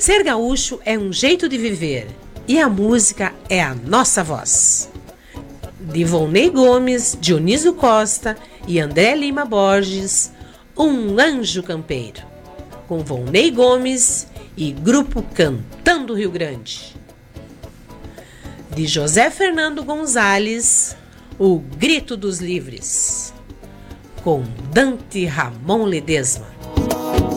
Ser gaúcho é um jeito de viver e a música é a nossa voz. De Volney Gomes, Dionísio Costa e André Lima Borges, Um Anjo Campeiro, com Volney Gomes e Grupo Cantando Rio Grande. De José Fernando Gonzalez, O Grito dos Livres, com Dante Ramon Ledesma.